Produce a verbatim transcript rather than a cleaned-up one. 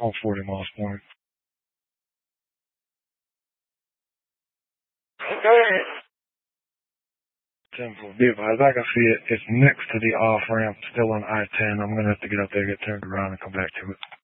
On forty Moss Point. Okay. Temple View. As I can see it, it's next to the off ramp, still on I ten. I'm gonna have to get up there, get turned around, and come back to it.